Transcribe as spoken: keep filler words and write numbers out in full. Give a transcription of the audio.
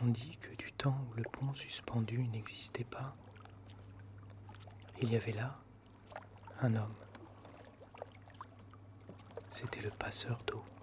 On dit que du temps où le pont suspendu n'existait pas, il y avait là un homme. C'était le passeur d'eau.